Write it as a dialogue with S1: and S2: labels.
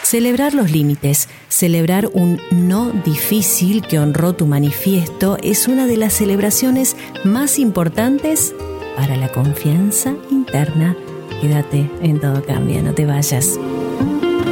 S1: Celebrar los límites, celebrar un no difícil que honró tu manifiesto es una de las celebraciones más importantes para la confianza interna. Quédate en Todo Cambia, no te vayas.